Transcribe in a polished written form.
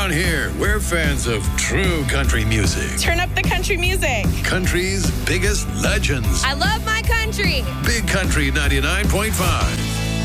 Around here, we're fans of true country music. Turn up the country music. Country's biggest legends. I love my country. Big Country 99.5.